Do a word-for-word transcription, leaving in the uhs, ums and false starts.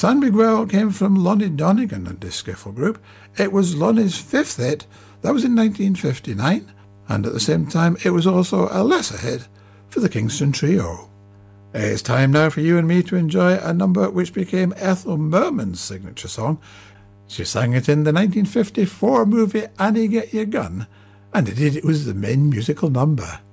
San Miguel came from Lonnie Donegan and his skiffle group. It was Lonnie's fifth hit. That was in nineteen fifty-nine, and at the same time it was also a lesser hit for the Kingston Trio. It's time now for you and me to enjoy a number which became Ethel Merman's signature song. She sang it in the nineteen fifty-four movie Annie Get Your Gun, and indeed it was the main musical number.